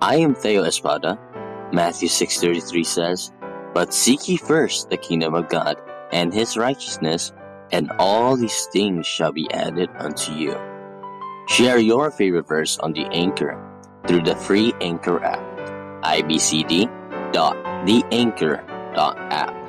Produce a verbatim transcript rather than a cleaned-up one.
I am Theo Espada. Matthew six thirty-three says, "But seek ye first the kingdom of God and his righteousness, and all these things shall be added unto you." Share your favorite verse on the Anchor through the free Anchor app. I B C D dot the anchor dot app.